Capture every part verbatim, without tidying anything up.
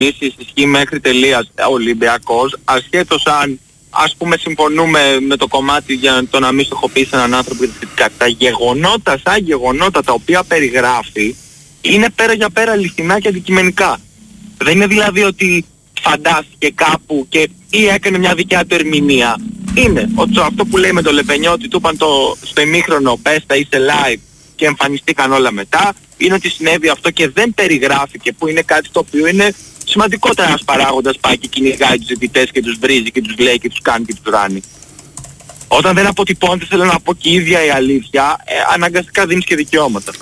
προπονήσεις, ισχύει μέχρι τελείας ο Ολυμπιακός, ασχέτως αν ας πούμε συμφωνούμε με το κομμάτι για το να μην στοχοποιήσει έναν άνθρωπο, τα γεγονότα σαν γεγονότα τα οποία περιγράφει είναι πέρα για πέρα αληθινά και αντικειμενικά. Δεν είναι δηλαδή ότι φαντάστηκε κάπου και ή έκανε μια δικιά του ερμηνεία. Είναι ότι αυτό που λέει με το Λεπενιώτη, του είπαν το, στο ημίχρονο πέστα είσαι live και εμφανιστήκαν όλα μετά, είναι ότι συνέβη αυτό και δεν περιγράφηκε, που είναι κάτι το οποίο είναι σημαντικότερα ένας παράγοντας πάει και κυνηγάει τους ζητητές και τους βρίζει και τους λέει και τους κάνει και τους ράνει. Όταν δεν αποτυπώνεται, θέλω να πω και η ίδια η αλήθεια, ε, αναγκαστικά δίνεις και δικαιώματα.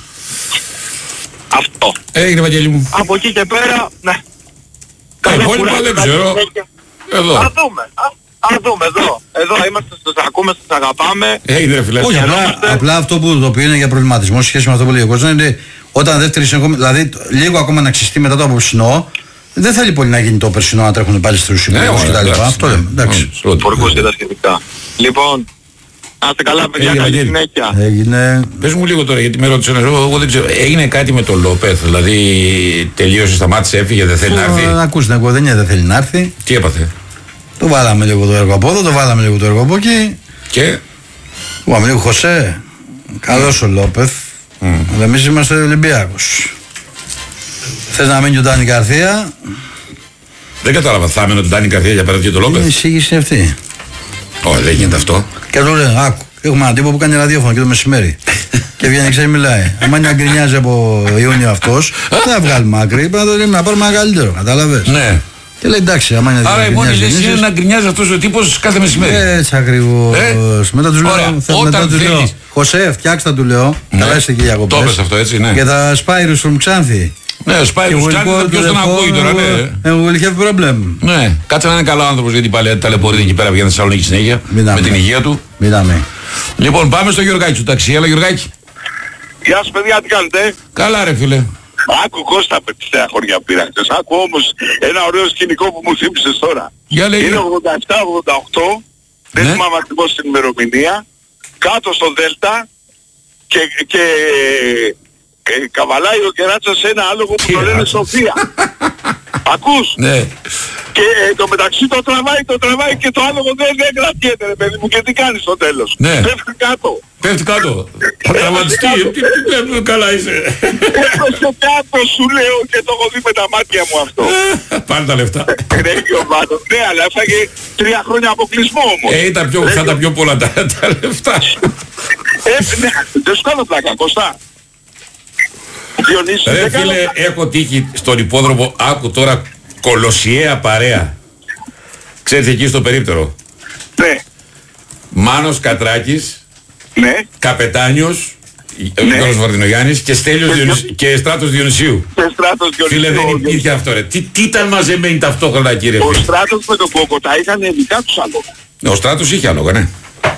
Αυτό. Έγινε, Βαγγέλη μου. Από εκεί και πέρα, ναι. Τα υπόλοιπα δεν ξέρω. Εδώ. Θα δούμε. Α δούμε εδώ. Εδώ είμαστε, σας ακούμε, σας αγαπάμε. Έγινε ρε φίλε. Όχι, απλά, απλά αυτό που το οποίο είναι για προβληματισμό σχέση με αυτό που λέει ο Κώστας είναι όταν δεύτερη ακόμα, δηλαδή λίγο ακόμα να ξυστεί μετά το απόψινό, δεν θέλει πολύ να γίνει το περσινό να τρέχουν πάλι στους υπουργούς και τα λοιπά. Αυτό λέμε. Εντάξει. Φορκούς και τα σχετικά. Λοιπόν, να είστε καλά παιδιά, καλή συνέχεια. Έγινε. Πες μου λίγο τώρα, γιατί με ρώτησε ένας, εγώ δεν ξέρω, έγινε κάτι με τον Λόπεθ, δηλαδή τελείωσε, σταμάτησε, έφυγε, δεν θέλει να έρθει. Ακούς την οικογένεια, δεν θέλει να έρθει. Τι έπαθε? Το βάλαμε λίγο το έργο από εδώ, το βάλαμε λίγο το έργο από εκεί. Και? Του πάμε λίγο Χωσέ, καλός ο Λόπεθ, αλλά εμείς είμαστε Ολυμπιακός. Θες να μείνει ο Ντάνι Καρθία? Δεν κατάλαβα, θα έμενε τον Ντάνι Καρθία για πέρα και τον Λόπεθ. Η εισήγηση είναι αυτή. Όχι, δεν γίνεται αυτό. Και του λέει, άκου, έχουμε έναν τύπο που κάνει ραδιόφωνο και το μεσημέρι. Και βγαίνει και ξέρει μιλάει. Αν είναι να γκρινιάζει από Ιούνιο αυτός, δεν θα βγάλουμε άκρη, πρέπει να πάρουμε ένα καλύτερο, κατάλαβες. Ναι. Και λέει εντάξει, άμα είναι. Άρα η μόνη λύση είναι να γκρινιάζει αυτός ο τύπος κάθε μεσημέρι. Έτσι ακριβώς. Ε? Μετά τους Ωραία. λέω, μετά τους λέω, Χωσέ, φτιάξτε του λέω, ναι. Καλά είστε και διακοπές. Το πες αυτό έτσι, ναι. Και θα σπάει ρουστρομ Ξάνθη. Ναι, σπάει ρουστρομ Ξάνθη, ποιος τον ακούει τώρα, ναι. And we'll have problem. Ναι, κάτσε να είναι καλό άνθρωπος γιατί πάλι ταλαιπωρείται εκεί πέρα, βγαίνει στη Θεσσαλονίκη συνέχεια, με την υγεία του. Μιλάμε. Λοιπόν, πάμε στο Γιωργάκη του ταξί. Έλα Γιωργάκη. Γεια σας παιδιά, τι κάνετε? Καλά ρε φίλε. Άκου Κώστα με τις χωριά πήραξες. Άκου όμως ένα ωραίο σκηνικό που μου θύμισες τώρα. Για λέγε. Είναι ογδόντα επτά ογδόντα οκτώ, δεν ναι. θυμάμαι ακριβώς την ημερομηνία, κάτω στο Δέλτα και, και ε, καβαλάει ο Κεράτσας σε ένα άλογο που το λένε Σοφία. Ακούς? Ναι. Και ε, το μεταξύ το τραβάει, το τραβάει και το άλογο δεν, δεν κρατιέται ρε παιδί μου και τι κάνει στο τέλος? Ναι. Πέφτει κάτω. Πέφτει κάτω. Θα τραυματιστεί. Τι πέφτει καλά είσαι. Έπεσε κάτω σου λέω και το έχω δει με τα μάτια μου αυτό. Πάλι τα λεφτά. Ναι, αλλά έφαγε τρία χρόνια αποκλεισμό όμως. Ε, ήταν πιο, θα τα πιο πολλά τα, τα λεφτά. Ε, ναι, δεν σου κάνω πλάκα, Κωστά. Ρε φίλε, έχω τύχει στον υπόδρομο, άκου τώρα, κολοσιαία παρέα. Ξέρεις εκεί στο περίπτερο. Ναι. Μάνος Κατράκης, ναι. Καπετάνιος, ναι. Γιώργος Βαρδινογιάννης και Στέλιος Διονυσίου, και Στράτος Διονυσίου. Και Στράτος Διονυσίου. Φίλε, δεν υπήρχε αυτό ρε. Τι, τι ήταν μαζεμένοι ταυτόχρονα κύριε φίλε? Ο Στράτος με τον Κόκοτα είχαν ειδικά τους άλογα. Ο Στράτος είχε άλογα, ναι.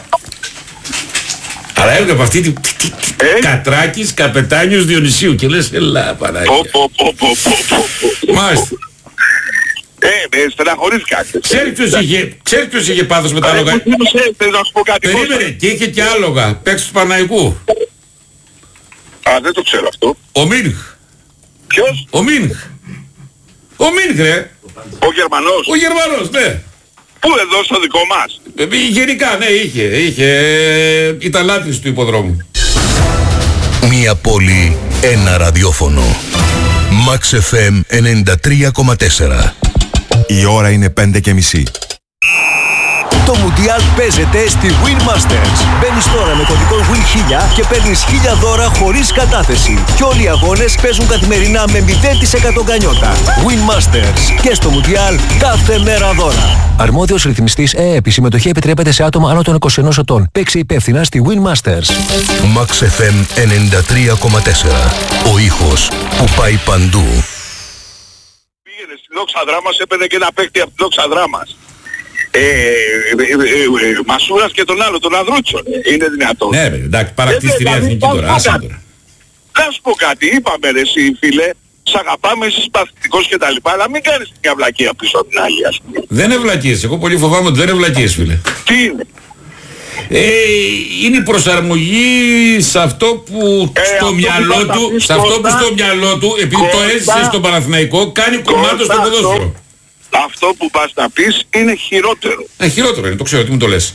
Αλλά έβλεπα αυτή τη... Ε? Κατράκης, Καπετάνιος Διονυσίου και λες ελά Παναγία. Μάλιστα. Ε, με στεναχωρήθηκα. Ξέρεις ποιος είχε, ξέρεις ποιος είχε πάθος με τα άλογα? Περίμενε, και είχε και άλογα, παίξεις του Παναϊκού. Α, δεν το ξέρω αυτό. Ο Μίνχ. Ποιος? Ο Μίνχ. Ο Μίνχ ρε. Ο Γερμανός. Ο Γερμανός, ναι. Πού εδώ στο δικό μας? Ε, γενικά, ναι, είχε, είχε, ήταν λάτρης του υποδρόμου. Μία πόλη, ένα ραδιόφωνο. Max εφ εμ ενενήντα τρία κόμμα τέσσερα. Η ώρα είναι πέντε και μισή. Το Μουντιάλ παίζεται στη Win Masters. Μπαίνεις τώρα με κωδικό Win χίλια και παίρνεις χίλια δώρα χωρίς κατάθεση. Και όλοι οι αγώνες παίζουν καθημερινά με μηδέν τοις εκατό γκανιότα. Win Masters. Και στο Μουντιάλ κάθε μέρα δώρα. Αρμόδιος ρυθμιστής ΕΕΠ. Η συμμετοχή επιτρέπεται σε άτομα άνω των είκοσι ενός ετών. Παίξε υπεύθυνα στη Win Masters. Max εφ εμ ενενήντα τρία κόμμα τέσσερα. Ο ήχος που πάει παντού. Πήγαινε στη Δόξα Δράμας, έπαιρνε και ένα παίκτη από τη Δόξα Δράμας. Ε, ε, ε, ε, Μασούρας και τον άλλο, τον Ανδρούτσο. Είναι δυνατόν? Ναι, εντάξει, παρακτήστηρια εθνική τώρα. Άσε τώρα. Θα σου πω κάτι, είπαμε ρε εσύ φίλε, σ' αγαπάμε, είσαι συμπαθητικός και τα λοιπά, αλλά μην κάνεις μια βλακεία πίσω από την άλλη, ας πούμε. Δεν είναι βλακίες, εγώ πολύ φοβάμαι ότι δεν είναι βλακίες φίλε. Τι είναι? Ε, είναι η προσαρμογή σε αυτό που Ε, στο αυτό μυαλό που θα του, πεις, σε αυτό που Κώστα, στο μυαλό του, επειδή το Κώστα, έζησε στον Παναθηναϊκό, κάνει κομμάτι στο Κώστα, ποδόσφαιρο. Αυτό που πας να πεις είναι χειρότερο. Ε, χειρότερο είναι, το ξέρω, τι μου το λες.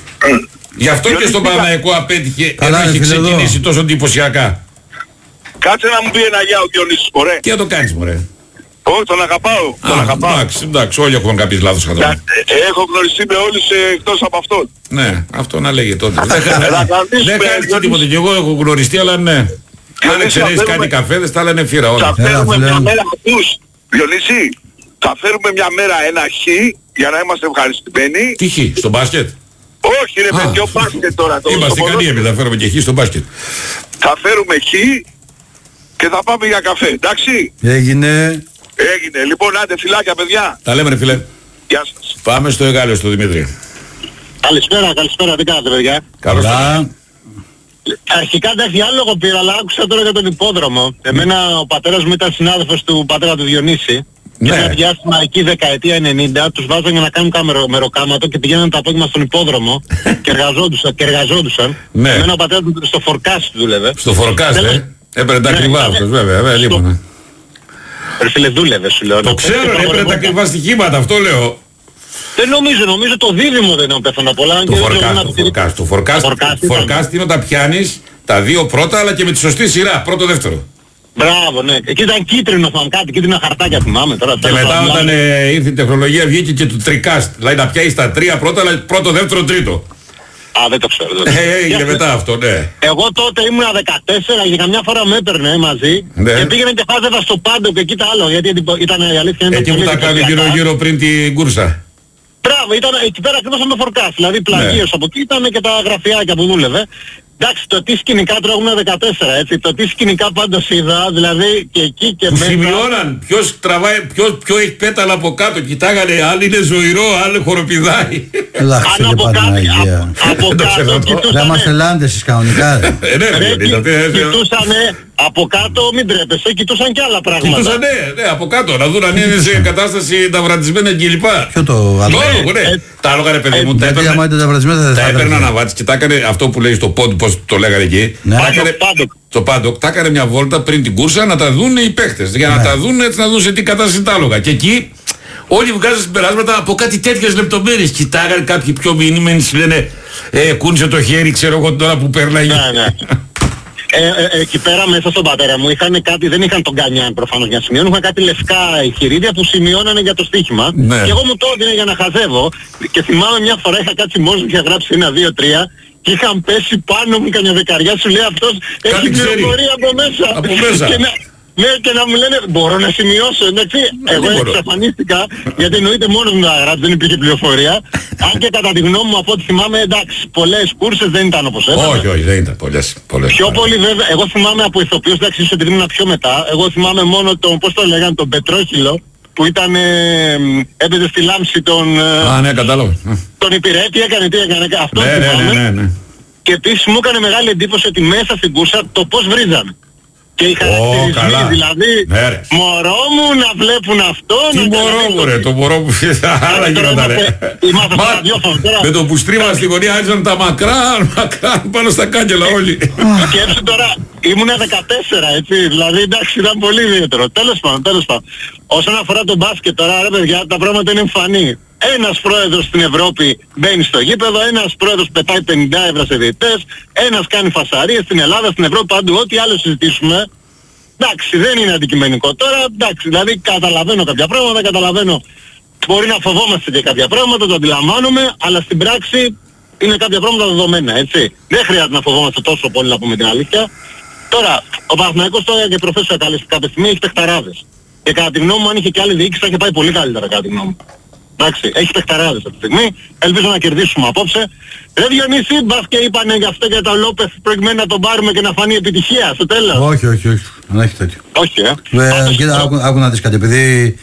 Γι' αυτό και Διότι στον κοίτα, Παναθηναϊκό απέτυχε, Καλά, ενώ ρε έχει φίλε, εδώ. ξεκινήσει τόσο εντυπωσιακά. Κάτσε να μου πει ένα γεια ο Διονύσης, μωρέ. Τι θα το κάνεις, μωρέ. Όχι, τον αγαπάω. Τον Α, αγαπάω. εντάξει, εντάξει, όλοι έχουμε κάποιες λάθος Να- κατάλαβα. ε, Έχω γνωριστεί με όλους ε, εκτός από αυτόν. Ναι, αυτό να λέγε τότε. Δεν να κάνεις, δεν με, κάνεις και Διονύση. τίποτα. Και εγώ έχω γνωριστεί, αλλά ναι. Αν Διονύση, εξαιρέσεις θα κάτι φέρουμε- καφέδες, τα λένε φύρα Θα όλα. φέρουμε φίλε μια μου. μέρα ακούς. Διονύση, θα φέρουμε μια μέρα ένα χ για να είμαστε ευχαριστημένοι. Τι χ, στο μπάσκετ. Όχι ρε Α. παιδιά, μπάσκετ τώρα. Το, Είμαστε το καλοί ποδόσφαιρο. εμείς, θα φέρουμε και χ στο μπάσκετ. Θα φέρουμε χ και θα πάμε για καφέ. Εντάξει. Έγινε. Έγινε. Λοιπόν, άντε φιλάκια παιδιά. Τα λέμε ρε φίλε. Γεια σας. Πάμε στο Εγάλιο, στο Δημήτρη. Καλησπέρα, καλησπέρα, τι κάνετε παιδιά. Καλώς ήρθατε. Καλά. Αρχικά εντάξει άλλο πήρα, αλλά άκουσα τώρα για τον υπόδρομο. Εμένα ο πατέρας μου ήταν συνάδελφος του πατέρα του Διονύση. Ναι. Και ένα διάστημα εκεί δεκαετία ενενήντα τους βάζανε να κάνουν κάμερο μεροκάματο και πηγαίνανε το απόγευμα στον υπόδρομο και εργαζόντουσαν. Και εργαζόντουσαν. Ναι. Εμένα ο πατέρας μου στο φορκάσι δούλευε. Στο φορκάζ, Τέλος. ε. Έπαιρνε τα Ναι, ακριβά ναι. αυτός, βέβαια, βέβαια, Στο- λοιπόν. Ρε φίλε δούλευε σου λέω. Το Να ξέρω, πέφτει ρε, το έπαιρνε τα ρεπορτάζ. ακριβά στοιχήματα, αυτό λέω. Δεν νομίζω, νομίζω το δίδυμο δεν ήταν πέθανα πολλά. Το και δεν ξέρω φορκάζ, να το πει- φορκάζ. Το φορκάζ, φορκάζ ήταν. φορκάζ είναι όταν πιάνεις τα δύο πρώτα, αλλά και με τη σωστή σειρά, πρώτο δεύτερο. Μπράβο, ναι. Εκεί ήταν κίτρινο, θυμάμαι κάτι, κίτρινα χαρτάκια θυμάμαι τώρα. Και τέλος μετά πάντων, όταν μιλάμε. ε, ήρθε η τεχνολογία βγήκε και του τρικάστ. Δηλαδή να πιάσεις τα τρία πρώτα, αλλά πρώτο, δεύτερο, τρίτο. Α, δεν το ξέρω. δεν το ξέρω. Ε, έγινε Και- μετά αυτό, ναι. Εγώ τότε ήμουν δεκατέσσερα και καμιά φορά με έπαιρνε μαζί Ναι. και πήγαινε και χάζευα στο πάντο και εκεί τα άλλο, γιατί εντυπω- ήταν η αλήθεια είναι Εκεί που πολύ τα κάνει εντυπωσιακά. γύρω-γύρω πριν την κούρσα. Μπράβο, ήταν εκεί πέρα ακριβώς με φορκάς, δηλαδή Ναι. πλαγίος από εκεί ήταν και τα γραφιάκια που δούλευε. Εντάξει, το τι σκηνικά τώρα ήμουν δεκατέσσερα, έτσι, το τι σκηνικά πάντως είδα, δηλαδή και εκεί και Που μέσα. σημειώναν ποιος τραβάει, ποιος, ποιο έχει πέταλα από κάτω. Κοιτάγανε, αν είναι ζωηρό, αν χοροπηδάει. Ελάχιστα Αν και από κάτω, Παναγία. α- από Δεν το ξέρω κάτω αυτό. Δεν κοιτούσανε, είμαστε λάντες εσείς κανονικά. ρε. Ε, ναι, ρε, ρε, κι- δηλαδή, ε, ε, κοιτούσανε από κάτω, μην τρέπεσαι, κοιτούσαν και άλλα πράγματα. κοιτούσαν, ναι, ναι, από κάτω, να δουν αν είναι σε κατάσταση ταυρατισμένα κλπ. Ποιο το Το άλλο. άλογο, ναι. ε, Τα άλογα, ρε παιδί μου, τα Γιατί άμα έπαιρνε. ήταν τα βρασμένα δεν Τα θα έπαιρνε ήταν. αναβάτης και τα έκανε αυτό που λέει στο πόντ, πώς το λέγανε εκεί. Ναι. Τα Πάντοκ, έκανε- πάντοκ. Το πάντοκ, τα έκανε μια βόλτα πριν την κούρσα να τα δουν οι παίχτες. Για να Ναι. τα δουν έτσι να δουν σε τι κατάσταση είναι τα άλογα. Και εκεί όλοι βγάζουν συμπεράσματα από κάτι τέτοιες λεπτομέρειες. Κοιτάγανε κάποιοι πιο μηνύμενοι, σου λένε ε, κούνησε το χέρι, ξέρω εγώ τώρα που πέρναγε. Ναι, ναι. Ε, ε, εκεί πέρα μέσα στον πατέρα μου είχαν κάτι, δεν είχαν τον Κανιάν προφανώς για να σημειώνουν, είχαν κάτι λευκά ηχηρίδια που σημειώνανε για το στοίχημα. Ναι. Και εγώ μου το έδινε για να χαζεύω. Και θυμάμαι μια φορά είχα κάτσει μόνος μου, είχα γράψει ένα, δύο, τρία και είχαν πέσει πάνω μου καμιά δεκαριά, σου λέει αυτός έχει Κάτι ξέρει. πληροφορία από μέσα. Από μέσα. Και να, ναι, και να μου λένε μπορώ να σημειώσω, εντάξει. Εγώ δεν μπορώ. εξαφανίστηκα γιατί εννοείται μόνος μου να γράψει, δεν υπήρχε πληροφορία. Αν και κατά τη γνώμη μου από ό,τι θυμάμαι, εντάξει, πολλές κούρσες δεν ήταν όπως έπρεπε. Όχι, όχι, δεν ήταν πολλές. πολλές. Πιο πολύ βέβαια, εγώ θυμάμαι από ηθοποιούς, εντάξει, ίσως επειδή ήμουν πιο μετά, εγώ θυμάμαι μόνο τον, πώς το λέγανε, τον Πετρόχυλο, που ήταν, ε, έπαιζε στη Λάμψη τον, ε, Α, ναι, κατάλαβα. τον υπηρέτη, τι έκανε, τι έκανε, αυτό Ναι, ναι, θυμάμαι. ναι, ναι, ναι. Και επίσης μου έκανε μεγάλη εντύπωση ότι μέσα στην κούρσα το πώς βρίζανε. Και οι καλά. χαρακτηρισμοί, δηλαδή, Ναι, ρε. μωρό μου να βλέπουν αυτό, Τι να μωρό κάνουν μου ρε, το μωρό μου άλλα γίνονταν ρε. Είμαστε στο ραδιόφωνο τώρα. Με το που στρίβα στη γωνία άρχισαν τα μακράν, μακράν πάνω στα κάγκελα όλοι. Σκέψου τώρα, ήμουνα δεκατέσσερα, έτσι, δηλαδή εντάξει ήταν πολύ ιδιαίτερο. Τέλος πάντων, τέλος πάντων. Όσον αφορά τον μπάσκετ τώρα, ρε παιδιά, τα πράγματα είναι εμφανή. Ένας πρόεδρος στην Ευρώπη μπαίνει στο γήπεδο, ένας πρόεδρος πετάει πενήντα ευρώ σε διαιτητές, ένας κάνει φασαρίες στην Ελλάδα, στην Ευρώπη, παντού, ό,τι άλλο συζητήσουμε. Εντάξει, δεν είναι αντικειμενικό τώρα, εντάξει, δηλαδή καταλαβαίνω κάποια πράγματα, καταλαβαίνω, μπορεί να φοβόμαστε και κάποια πράγματα, το αντιλαμβάνομαι, αλλά στην πράξη είναι κάποια πράγματα δεδομένα, έτσι. Δεν χρειάζεται να φοβόμαστε τόσο πολύ, να πούμε την αλήθεια. Τώρα, ο Παναθηναϊκός τώρα και προφέσου κάποια στιγμή έχει παιχταράδες. Και κατά τη γνώμη μου, αν είχε και άλλη διοίκηση, θα είχε πάει πολύ καλύτερα κατά τη γνώμη μου. Εντάξει, έχει παιχταράδες αυτή τη στιγμή. Ελπίζω να κερδίσουμε απόψε. Ρε Διονύση, μπας και είπανε γι' αυτό για τον Λόπεθ προκειμένου να τον πάρουμε και να φανεί επιτυχία στο τέλος. Όχι, όχι, όχι. Δεν έχει τέτοιο. Όχι, ε. Ε, Πάντως, κοίτα, ε, άκου, άκου να δεις κάτι, επειδή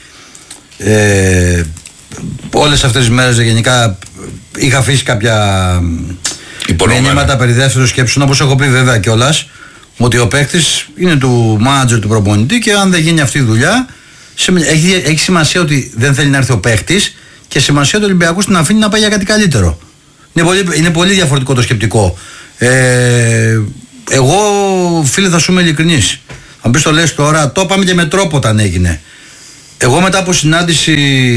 ε, όλες αυτές τις μέρες γενικά είχα αφήσει κάποια Υπονοούμενα. μηνύματα περί δεύτερου σκέψεων, όπως έχω πει βέβαια κιόλας, ότι ο παίκτης είναι του μάνατζερ του προπονητή και αν δεν γίνει αυτή η δουλειά, σημαίνει- έχει, έχει σημασία ότι δεν θέλει να έρθει ο παίκτης και σημασία του Ολυμπιακού να αφήνει να πάει για κάτι καλύτερο. Είναι πολύ, είναι πολύ διαφορετικό το σκεπτικό. Ε, εγώ, φίλε, θα σου είμαι ειλικρινής. Αν πεις το λες τώρα, το πάμε και με τρόπο όταν έγινε. Εγώ μετά από συνάντηση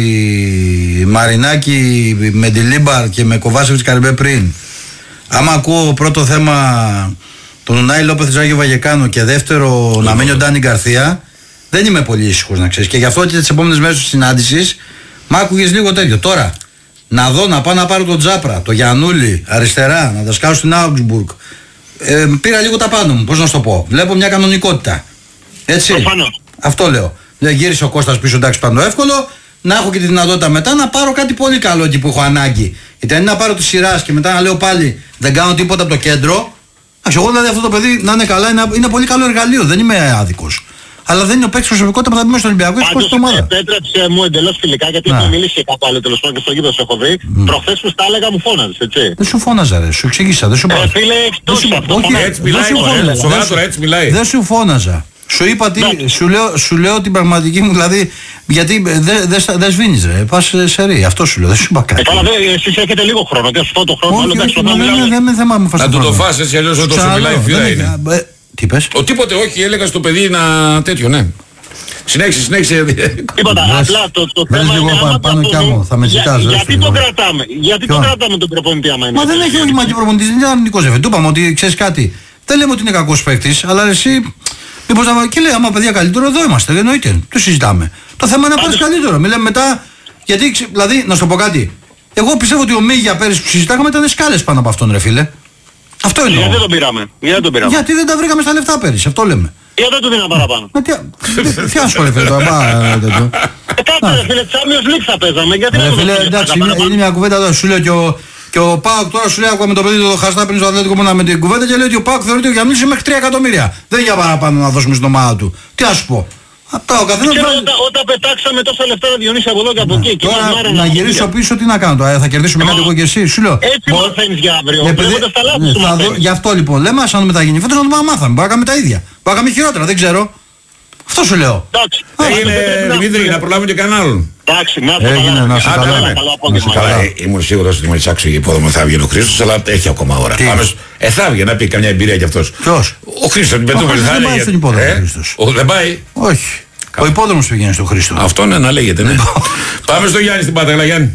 Μαρινάκη με Ντιλίμπαρ και με Κοβάσεβιτς Καριμπέ πριν, άμα ακούω πρώτο θέμα τον Ουνάι Λόπεθ Ζάγιο Βαγεκάνο και δεύτερο mm. να μένει ο Ντάνι Γκαρθία, δεν είμαι πολύ ήσυχος να ξέρεις. Και γι' αυτό και τις επόμενες μέρες της συνάντησης μ' άκουγες λίγο τέτοιο. Τώρα, να δω να πάω να πάρω τον Τζάπρα, το Γιαννούλη, αριστερά, να τα σκάω στην Augsburg. Ε, πήρα λίγο τα πάνω μου, πώς να σου το πω. Βλέπω μια κανονικότητα. Έτσι. Προφανώς. Αυτό λέω. Δηλαδή γύρισε ο Κώστας πίσω, εντάξει, πάνω εύκολο. Να έχω και τη δυνατότητα μετά να πάρω κάτι πολύ καλό εκεί που έχω ανάγκη. Γιατί αν είναι να πάρω τη σειρά και μετά να λέω πάλι δεν κάνω τίποτα από το κέντρο. Εγώ δηλαδή αυτό το παιδί να είναι καλά είναι, είναι πολύ καλό εργαλείο, δεν είμαι άδικος. Αλλά δεν είναι ο παίκτης προσωπικότητα που θα μπει μέσα στον Ολυμπιακό. Πάντως επέτρεψε μου εντελώς φιλικά, γιατί έχω μιλήσει και κάπου άλλο τέλος πάντων και στο γήπεδο σε έχω δει. Mm. Προχθές που στα έλεγα μου φώναζες, έτσι. Δεν σου φώναζα ρε, σου εξήγησα, δεν σου ε, φίλε, εκτός αυτό. Όχι, έτσι μιλάει, σοβαρά έτσι μιλάει. Δεν σου φώναζα. Σου είπα τι, σου λέω, σου λέω την πραγματική μου, δηλαδή, γιατί δεν δε, δε, δε σβήνεις ρε, πας σε ρί, αυτό σου λέω, δεν σου είπα κάτι. Ε, καλά, εσείς έχετε λίγο χρόνο και αυτό το χρόνο, άλλο εντάξει, δεν είναι θέμα μου φας. Να του το φας έτσι, αλλιώς όταν σου μιλάει φύρα είναι. Τι πες? Ο τίποτε όχι, έλεγα στο παιδί να τέτοιο, ναι. Συνέχισε, συνέχισε. Τίποτα, απλά το, το θέμα είναι άμα πάνω κι άμμο, θα με ζητάς. Γιατί το κρατάμε, γιατί το κρατάμε τον προπονητή άμα είναι. Μα δεν έχει όχι μαγική προπονητής, δεν είναι αρνητικός εφέ. Του είπαμε ότι ξέρεις κάτι, δεν λέμε ότι είναι κακός παίκτης, αλλά εσύ μήπως να... Και λέει, άμα παιδιά καλύτερο, εδώ είμαστε, εννοείται, το συζητάμε. Το θέμα είναι να πάρεις καλύτερο, μην λέμε μετά, γιατί, δηλαδή, να σου το πω κάτι, εγώ πιστεύω ότι ο Μίγια πέρυσι που συζητάγαμε ήταν σκάλες πάνω από αυτόν ρε φίλε. Αυτό είναι. Γιατί δεν τον πήραμε. Γιατί, τον πήραμε. Γιατί δεν τα βρήκαμε στα λεφτά πέρυσι, αυτό λέμε. Γιατί δεν το δίναμε παραπάνω. Τι ασχολείται τώρα, τέτοιο. Κάτσε ρε φίλε, Champions League θα παίζαμε, γιατί δεν το φίλε, εντάξει, είναι μια κουβέντα εδώ, σου λέω και ο... Και ο Πάοκ τώρα σου λέει ακόμα με το παιδί του Χαστά πριν στο Αθλητικό Μόνα με την κουβέντα και λέει ότι ο Πάοκ θεωρείται ότι ο Γιαννούλης μέχρι τρία εκατομμύρια. Δεν είναι για παραπάνω να δώσουμε στην ομάδα του. Τι ας πω. Αυτά ο καθένας... Ξέρω, όταν, όταν πετάξαμε τόσα λεφτά να Διονύσει από εδώ και από εκεί. Τώρα να γυρίσω πίσω τι να κάνω τώρα, θα κερδίσουμε κάτι εγώ και εσύ. Σου λέω. Έτσι μαθαίνεις για αύριο. Βλέποντας τα λάθη σου μαθαίνεις. Γι' αυτό λοιπόν λέμε ας αν μεταγίνει. Φέτος να το μάθαμε. Μπορεί να κάνουμε τα ίδια. Μπορεί να κάνουμε χειρότερα, δεν ξέρω. Αυτό σου λέω. Έγινε Δημήτρη, να προλάβουμε και κανέναν άλλον. Εντάξει, να έγινε, να σε καλά. Ήμουν σίγουρος ότι με τσάξω η υπόδομα θα βγει ο Χρήστος, αλλά έχει ακόμα ώρα. Ε, θα βγει να πει καμιά εμπειρία κι αυτός. Ποιος? Ο Χρήστος, την πετούμε. Δεν πάει στον υπόδομο ο Χρήστος. Δεν πάει. Όχι. Ο υπόδομος πηγαίνει στον Χρήστο. Αυτό είναι να λέγεται, ναι. Πάμε στο Γιάννη στην Πατρέλα, Γιάννη.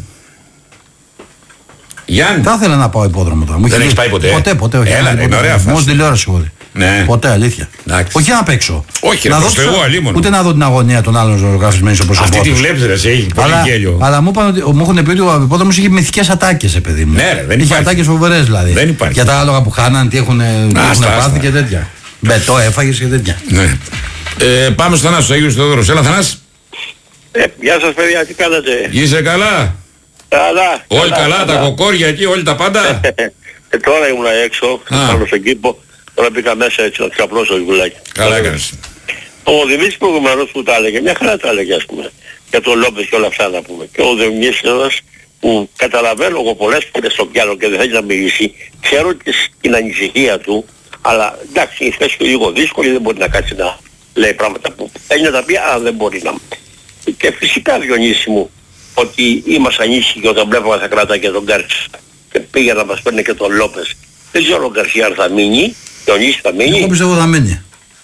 Γιάννη. Θα ήθελα να πάω υπόδρομο τώρα. Δεν έχεις πάει ποτέ? Ποτέ, ποτέ. Όχι. Έλα, είναι ωραία φάση. Μόνο τηλεόραση έχω δει. Ναι. Ποτέ, αλήθεια. Εντάξει. Όχι να παίξω. Όχι, να δω εγώ αλίμονο. Ούτε να δω την αγωνία των άλλων ζωγραφισμένων στο πρόσωπό. Αυτή τη βλέπεις ρε, σε έχει πολύ γέλιο. Αλλά μου είπαν ότι μου έχουν πει ότι ο υπόδομος είχε μυθικές ατάκες, παιδί μου. Ναι, ρε, δεν είχε υπάρχει. ατάκες φοβερές δηλαδή. Δεν υπάρχει. Για τα άλογα που χάναν, τι έχουν πάθει και τέτοια. Μπετό έφαγες και τέτοια. Ναι. Ε, πάμε στον Θανάσο, Αγίος Θεοδόρος. Έλα Θανάση. Ε, γεια σας παιδιά, τι κάνετε? Είσαι καλά? Καλά. Όλοι καλά, καλά, τα κοκόρια εκεί, όλοι τα πάντα. ε, τώρα ήμουν έξω, πάνω στον κήπο. Τώρα πήγα μέσα έτσι να ξαπλώσω γουλάκι. Καλά έκανες. Ο Δημήτρης προηγουμένως που τα έλεγε, μια χαρά τα έλεγε ας πούμε. Για τον Λόπες και όλα αυτά να πούμε. Και ο Δημήτρης ένας που καταλαβαίνω εγώ πολλές φορές στο πιάνο και δεν θέλει να μιλήσει. Ξέρω την ανησυχία του, αλλά εντάξει η θέση του λίγο δύσκολη, δεν μπορεί να κάτσει να λέει πράγματα που θέλει να τα πει, αλλά δεν μπορεί να. Και φυσικά Διονύση μου, ότι είμαστε ανήσυχοι όταν βλέπουμε θα κρατάει και τον Γκάρσια. Και πήγε να μας παίρνει και τον Λόπες. Δεν ξέρω ο Γκαρσία θα μείνει. Διονύση θα μείνει. Εγώ πιστεύω θα μείνει.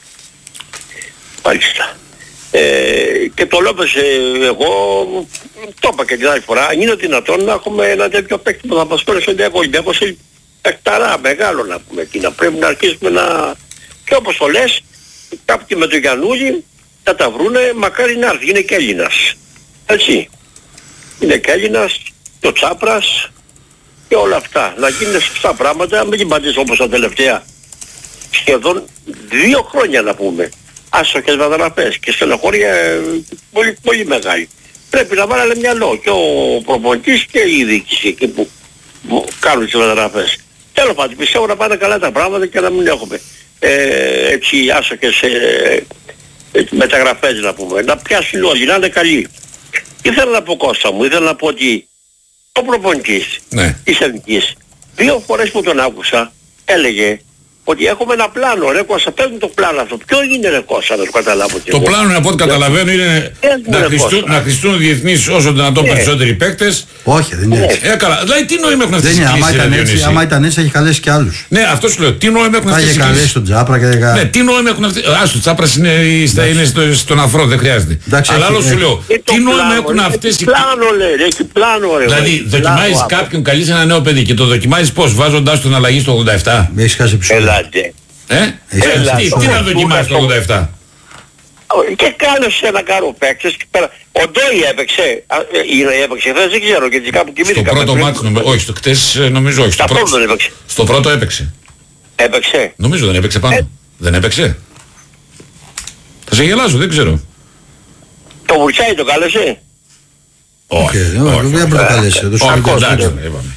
Μάλιστα. Ε, και το Λόπες ε, εγώ το είπα και την άλλη φορά, αν είναι δυνατόν να έχουμε ένα τέτοιο παίκτη που θα μας φέρει στον Ολυμπιακό. Ολυμπιακός είναι παικταρά, μεγάλο να πούμε εκεί, να πρέπει να αρχίσουμε να... Και όπως το λες, κάποιοι με τον Γιαννούλη θα τα βρούνε, μακάρι να έρθει, είναι και Έλληνας. Έτσι. Είναι και Έλληνας, και ο Τσάπρας και όλα αυτά. Να γίνουν σωστά πράγματα, μην πατήσει όπως τα τελευταία σχεδόν δύο χρόνια να πούμε. Άσοχες μεταγραφές και στενοχώρια πολύ, πολύ μεγάλη. Πρέπει να βάλει μυαλό και ο προπονητής και η διοίκηση εκεί που, που κάνουν τις μεταγραφές. Τέλος πάντων, πιστεύω να πάνε καλά τα πράγματα και να μην έχουμε ε, έτσι άσοχες ε, ε, μεταγραφές να πούμε. Να πιάσουν όλοι, να είναι καλοί. Ήθελα να πω Κώστα μου, ήθελα να πω ότι ο προπονητής ναι. της Εθνικής δύο φορές που τον άκουσα έλεγε ότι έχουμε ένα πλάνο. Ρε Κώστα, πες μου το πλάνο αυτό. Ποιο είναι ρε Κώστα, να το καταλάβω και το εγώ. πλάνο, από ό,τι καταλαβαίνω, είναι να χρηστούν, να χρηστούν διεθνείς όσο δυνατόν Ναι. περισσότεροι παίκτες. Όχι, δεν είναι έτσι. Ε, καλά. Δηλαδή, τι νόημα έχουν αυτές Δεν οι είναι, άμα κλήσεις, ήταν ρε έτσι, Διονύση? άμα ήταν έτσι, θα έχει καλέσει και άλλους. Ναι, αυτό σου λέω. Τι νόημα έχουν Θα αυτές είχε οι καλέσει κλήσεις? τον Τζάπρα και δεν Ναι, τι νόημα έχουν αυτές. Α, ο Τσάπρας είναι, στα- είναι στο, στον αφρό, δεν χρειάζεται. Εντάξει, Αλλά έχει- άλλο σου έχει. λέω. Ε, το Τι νόημα πλάνο, έχουν έχει αυτές οι. πλάνο λέει, έχει πλάνο ρε. Δηλαδή, έχει δοκιμάζεις πλάνο, κάποιον, καλείς ένα νέο παιδί και το δοκιμάζεις πώς, βάζοντάς τον αλλαγή στο ογδόντα επτά. Με έχεις χάσει επεισόδιο. Ελάτε. Ε, Έλα, τι, το τι να έχω δοκιμάσεις το δούμε, ογδόντα επτά. Και κάλεσε ένα κάρο παίκτες και πέρα. Ο Ντόι έπαιξε. Α, ε, είναι- έπαιξε χθες, δεν ξέρω γιατί κάπου Στο κοιμήθηκα. πρώτο πριν. μάτι, νομίζω, όχι, στο χτες ε, νομίζω όχι. Στο Αυτό πρώτο, δεν έπαιξε. στο πρώτο έπαιξε. Έπαιξε. Νομίζω δεν έπαιξε πάνω. Ε. Δεν έπαιξε. Θα σε γελάσω, δεν ξέρω. Το Βουρτσάι το κάλεσε. Όχι, Ε, όχι, όχι, Δεν προκαλέσει. Το όχι, σωματικό εντάξει, δεν είπαμε.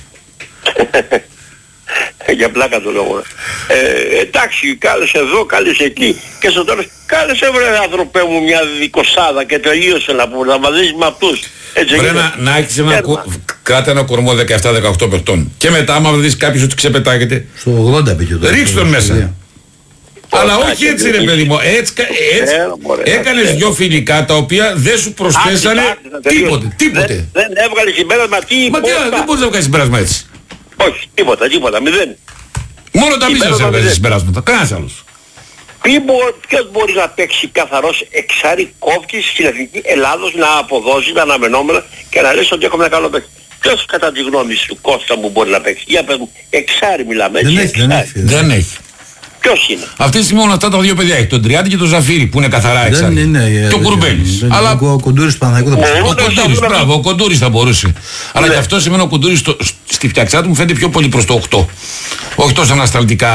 Για πλάκα το λόγο. Ε, εντάξει, κάλεσε εδώ, κάλεσε εκεί και στο τέλος κάλεσε βρε άνθρωπε μου μια δικοσάδα και τελείωσε να πούμε, να μαζίσεις με αυτούς. Έτσι Πρέπει είναι. να, να έχεις ένα, Τέρμα. κο- κράτα ένα κορμό δεκαεπτά δεκαοκτώ παιχτών. Και μετά, άμα δεις κάποιος ότι ξεπετάγεται, Στο ογδόντα πήγε το. ρίξ' τον μέσα. Αλλά όχι έτσι ρε παιδί μου, έτσι, κα- έτσι Ε, μωρέ, έκανες ε. δυο φιλικά τα οποία δεν σου προσθέσανε Άκουσα, άκουσα, τελείωσε. τίποτε, τίποτε. Δεν, δεν έβγαλε συμπέρασμα τι Μα τι, υπόλοιπα. δεν μπορείς να βγάλεις συμπέρασμα έτσι. Όχι, τίποτα, τίποτα, μηδέν. Μόνο τα Συμπέρασμα business έβγαζες μηδέν. συμπεράσματα, κανένας άλλος. Ποιος μπο- ποιος μπορεί να παίξει καθαρός εξάρι κόφτης στην Εθνική Ελλάδος να αποδώσει τα αναμενόμενα και να λες ότι έχουμε ένα καλό παίκτη. Ποιος κατά τη γνώμη σου Κώστα μου μπορεί να παίξει? Για πες μου, εξάρι μιλάμε έτσι. Δεν έχει, δεν εξάρι. έχει. Δεν έχει. Ποιος είναι? Αυτή τη στιγμή όλα αυτά τα δύο παιδιά έχει, τον Τριάντη και τον Ζαφύρι που είναι καθαρά Δεν εξάρι. είναι. Και ο Κουρμπέλης. δεν- Αλλά Ο Κοντούρης Παναθηναϊκού δεν Ναι. παίζει. ο Κοντούρης, μπράβο, ο Κοντούρης θα μπορούσε. Αλλά Ναι. και αυτό σημαίνει ο Κοντούρης στο- στη φτιαξιά του μου φαίνεται πιο πολύ προς το οκτώ. Όχι τόσο ανασταλτικά.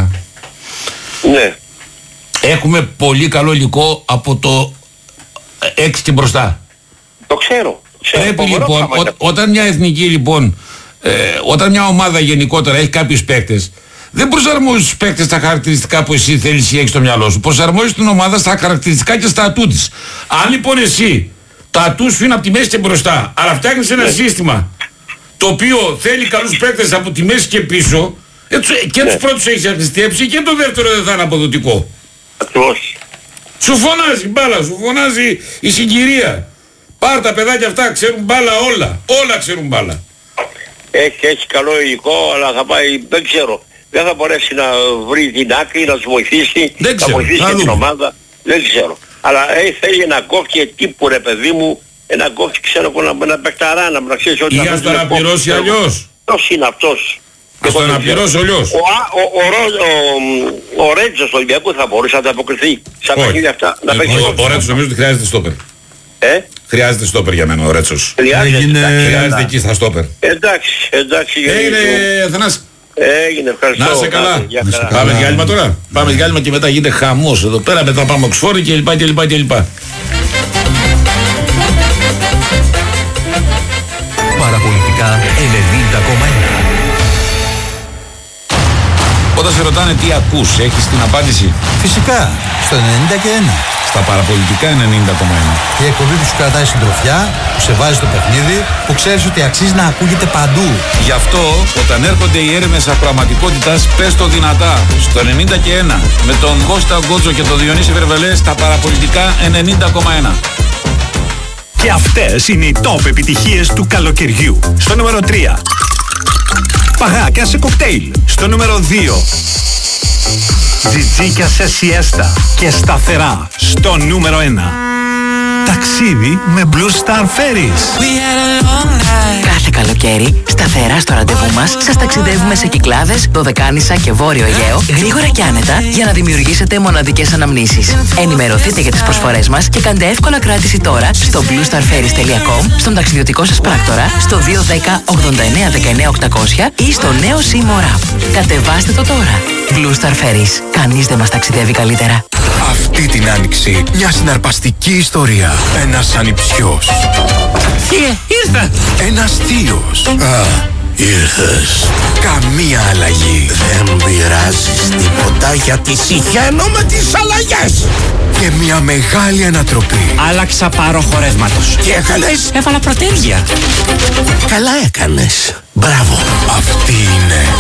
Ναι. Έχουμε πολύ καλό υλικό από το έξι και μπροστά. Το ξέρω. ξέρω. Πρέπει Φοβερό λοιπόν, πράγμα. ό, όταν μια εθνική λοιπόν, ε, όταν μια ομάδα γενικότερα έχει κάποιους παίκτες, δεν προσαρμόζει τους παίκτες στα χαρακτηριστικά που εσύ θέλεις ή έχεις στο μυαλό σου. Προσαρμόζει την ομάδα στα χαρακτηριστικά και στα ατού της. Αν λοιπόν εσύ τα ατού σου είναι από τη μέση και μπροστά, αλλά φτιάχνεις ένα σύστημα το οποίο θέλει καλούς παίκτες από τη μέση και πίσω, ε, τους- και τους πρώτους έχεις αριστέψει και το δεύτερο δεν θα είναι αποδοτικό. Ακριβώς. Σου φωνάζει μπάλα, σου φωνάζει η συγκυρία. Πάρ' τα παιδάκια αυτά, ξέρουν μπάλα όλα. Όλα ξέρουν μπάλα. Έχει, έχει καλό υλικό, αλλά θα πάει, δεν ξέρω. Δεν θα μπορέσει να βρει την άκρη, να τους βοηθήσει, Δεν να ξέρω, βοηθήσει θα και την δούμε. ομάδα. Δεν ξέρω. Αλλά ε, θέλει ένα κόφτη τύπου ρε παιδί μου, ένα κόφτη ξέρω εγώ να, να παιχταρά, να να ξέρεις ότι Ή θα ας το παίζει να ένα πληρώσει κόφτη. αλλιώς. Ποιος είναι αυτός? Ας το Εγώ δεν να ξέρω. πληρώσει αλλιώς. Ο, Α- ο, ο, Ρο- ο, ο Ρέτζος του Ολυμπιακού θα μπορούσε να ανταποκριθεί στα Όχι. παιχνίδια αυτά. Να Ε, παίξει ο- κόφτη. Ο Ρέτσος νομίζω ότι χρειάζεται στόπερ. Ε, Χρειάζεται στόπερ για μένα ο Ρέτσος. χρειάζεται. Έγινε- εντάξει, Χρειάζεται αλλά- εκεί στα στόπερ. Εντάξει, εντάξει. Έγινε γιατί- Αθανάση. Έγινε, ευχαριστώ. Να είσαι καλά. Γεια Να είσαι χαρά. καλά. Πάμε διάλειμμα τώρα. Πάμε διάλειμμα και μετά γίνεται χαμός εδώ πέρα. Μετά πάμε Οξφόρδη κλπ. κλπ, κλπ. Παραπολιτικά ενενήντα κόμμα ένα. Όταν σε ρωτάνε τι ακούς, έχεις την απάντηση. Φυσικά, στο ενενήντα και ένα. Στα παραπολιτικά ενενήντα κόμμα ένα. Η εκπομπή που σου κρατάει συντροφιά, που σε βάζει στο παιχνίδι, που ξέρεις ότι αξίζει να ακούγεται παντού. Γι' αυτό όταν έρχονται οι έρευνες ακροαματικότητας, πες το δυνατά στο ενενήντα και ένα με τον Κώστα Γκότζο και τον Διονύση Βερβελέ στα παραπολιτικά ενενήντα κόμμα ένα. Και αυτές είναι οι top επιτυχίες του καλοκαιριού. Στο νούμερο τρία. Παγάκια σε κοκτέιλ. Στο νούμερο δύο. Τζιτζίκια σε σιέστα και σταθερά. Στο νούμερο ένα. Ταξίδι με Blue Star Ferries. Κάθε καλοκαίρι, σταθερά στο ραντεβού μας, σας ταξιδεύουμε σε Κυκλάδες, Δωδεκάνησα και Βόρειο Αιγαίο, γρήγορα και άνετα, για να δημιουργήσετε μοναδικές αναμνήσεις. Ενημερωθείτε για τις προσφορές μας και κάντε εύκολα κράτηση τώρα στο blue star ferries τελεία com, στον ταξιδιωτικό σας πράκτορα, στο δύο ένα μηδέν ογδόντα εννέα δεκαεννέα οκτακόσια ή στο νέο Seymour App. Κατεβάστε το τώρα. Blue Star Ferries. Κανείς δεν μας ταξιδεύει καλύτερα. Αυτή την άνοιξη μια συναρπαστική ιστορία. Ένας ανιψιός. Θεία, ήρθα! Ένας θείος. Α, ήρθες. Καμία αλλαγή. Δεν πειράζεις τίποτα γιατί συχαίνω με τις αλλαγές. Και μια μεγάλη ανατροπή. Άλλαξα πάροχο ρεύματος. Τι έκανες? Έβαλα προτέρια. Καλά έκανες. Μπράβο. Αυτή είναι η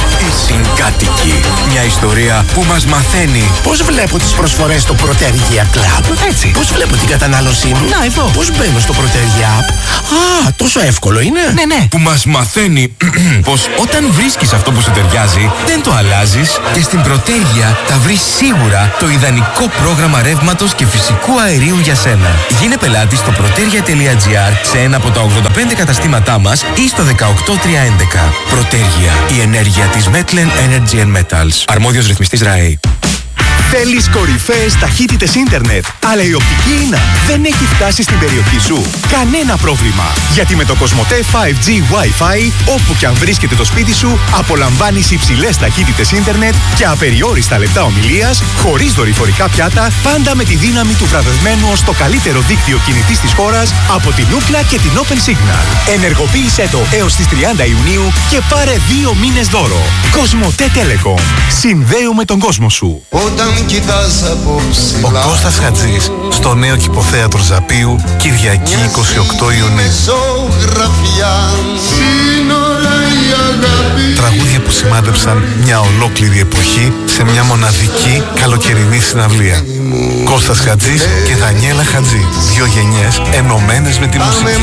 Συγκάτοικοι. Μια ιστορία που μας μαθαίνει πώς βλέπω τις προσφορές στο Protergia Club. Έτσι. Πώς βλέπω την κατανάλωσή μου. Να, εδώ. Πώς μπαίνω στο Protergia App. Α, τόσο εύκολο είναι. Ναι, ναι. Που μας μαθαίνει πως όταν βρίσκεις αυτό που σου ταιριάζει, δεν το αλλάζεις και στην Protergia θα βρεις σίγουρα το ιδανικό πρόγραμμα ρεύματος και φυσικού αερίου για σένα. Γίνε πελάτη στο protergia τελεία gr σε ένα από τα ογδόντα πέντε καταστήματά μας ή στο δεκαοκτώ τριακόσια έντεκα. Protergia, η ενέργεια της Metlen Energy and Metals. Αρμόδιος ρυθμιστής ΡΑΕ. Θέλεις κορυφαίες ταχύτητες ίντερνετ, αλλά η οπτική ίνα δεν έχει φτάσει στην περιοχή σου. Κανένα πρόβλημα, γιατί με το Κοσμοτέ φάιβ τζι Wi-Fi, όπου και αν βρίσκεται το σπίτι σου, απολαμβάνεις υψηλές ταχύτητες ίντερνετ και απεριόριστα λεπτά ομιλίας, χωρίς δορυφορικά πιάτα, πάντα με τη δύναμη του βραβευμένου ως το καλύτερο δίκτυο κινητής της χώρας από την Ookla και την Open Signal. Ενεργοποίησέ το έως τις τριάντα Ιουνίου και πάρε δύο μήνες δώρο. Κοσμοτέ Telecom. Συνδέουμε τον κόσμο σου. Ο Κώστας Χατζής στο νέο κηποθέατρο Ζαπίου, Κυριακή είκοσι οκτώ Ιουνίου. Τραγούδια που σημάδεψαν μια ολόκληρη εποχή σε μια μοναδική καλοκαιρινή συναυλία. Κώστας Χατζής και Δανιέλα Χατζή. Δύο γενιές ενωμένες με τη μουσική.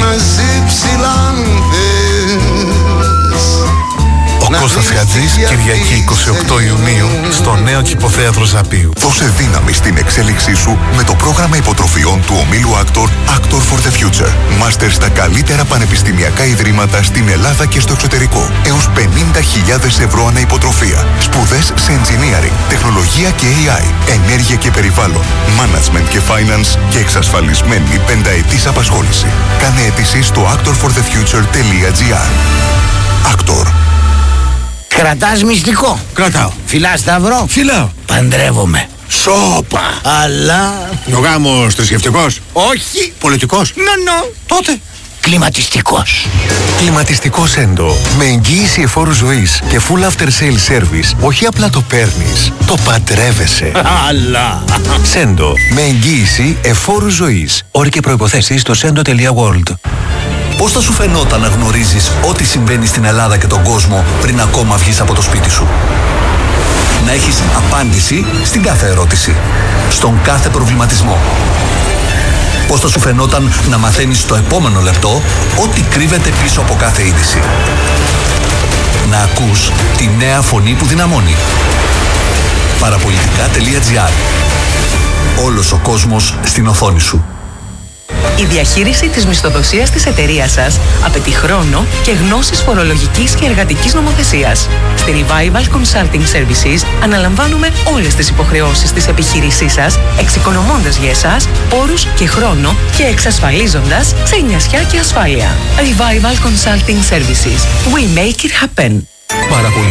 Ο Κώστας Χατζής, Κυριακή είκοσι οκτώ Ιουνίου, στο νέο κηποθέατρο Ζαπίου. Δώσε δύναμη στην εξέλιξή σου με το πρόγραμμα υποτροφιών του ομίλου Actor, Actor for the Future. Μάστερ στα καλύτερα πανεπιστημιακά ιδρύματα στην Ελλάδα και στο εξωτερικό. Έως πενήντα χιλιάδες ευρώ ανά υποτροφία. Σπουδές σε engineering, τεχνολογία και έι άι, ενέργεια και περιβάλλον, management και finance και εξασφαλισμένη πενταετής απασχόληση. Κάνε αίτηση στο actor for the future τελεία gr. Actor. Κρατάς μυστικό. Κρατάω. Φιλάς σταυρό. Φιλάω. Παντρεύομαι. Σόπα. Αλλά... Ο γάμος θρησκευτικός. Όχι. Πολιτικός. Νο, νο. Τότε. Κλιματιστικός. Κλιματιστικό Σέντο. Με εγγύηση εφόρου ζωής και full after sale service. Όχι απλά το παίρνεις, το παντρεύεσαι. Αλλά. Σέντο. Με εγγύηση εφόρου ζωής. Όροι και προϋποθέσεις στο σέντο τελεία world. Πώς θα σου φαινόταν να γνωρίζεις ό,τι συμβαίνει στην Ελλάδα και τον κόσμο πριν ακόμα βγεις από το σπίτι σου? Να έχεις απάντηση στην κάθε ερώτηση, στον κάθε προβληματισμό. Πώς θα σου φαινόταν να μαθαίνεις στο επόμενο λεπτό ό,τι κρύβεται πίσω από κάθε είδηση? Να ακούς τη νέα φωνή που δυναμώνει. Παραπολιτικά τελεία gr. Όλος ο κόσμος στην οθόνη σου. Η διαχείριση της μισθοδοσίας της εταιρείας σας απαιτεί χρόνο και γνώσεις φορολογικής και εργατικής νομοθεσίας. Στη Revival Consulting Services αναλαμβάνουμε όλες τις υποχρεώσεις της επιχείρησής σας, εξοικονομώντας για εσάς όρους και χρόνο και εξασφαλίζοντας ξενιασιά και ασφάλεια. Revival Consulting Services. We make it happen. Παραπολιτικά